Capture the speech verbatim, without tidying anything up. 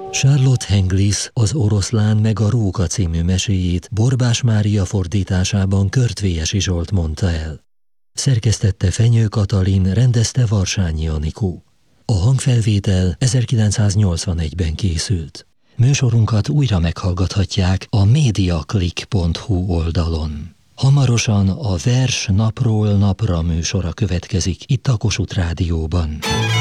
Charlotte Henglis Az oroszlán meg a róka című meséjét Borbás Mária fordításában Körtvélyesi Zsolt mondta el. Szerkesztette Fenyő Katalin, rendezte Varsányi Anikó. A hangfelvétel ezerkilencszáznyolcvanegyben készült. Műsorunkat újra meghallgathatják a mediaclick pont hu oldalon. Hamarosan a Vers napról napra műsora következik itt a Kossuth Rádióban.